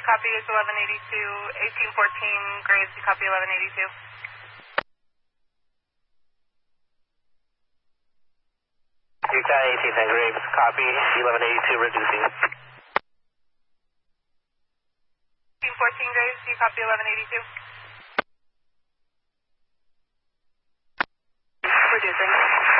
copy is 1182. 1814 Graves, you copy 1182. Utah 1810 Graves, copy 1182, reducing. 1814 Graves, you copy 1182. Reducing.